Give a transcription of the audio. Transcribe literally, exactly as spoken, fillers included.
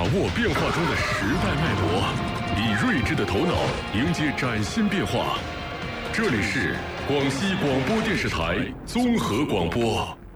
握变化中的时代脉搏，以睿智的头脑迎接崭新变化。这里是广西广播电视台综合广播。